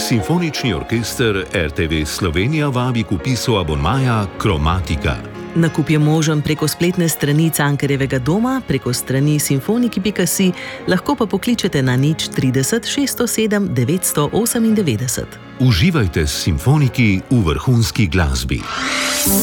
Simfonični orkester RTV Slovenija vabi k vpisu abonmaja Kromatika. Nakup je možen preko spletne strani Cankarjevega doma, preko strani simfoniki.si, lahko pa pokličete na 030 607 998. Uživajte s simfoniki v vrhunski glasbi.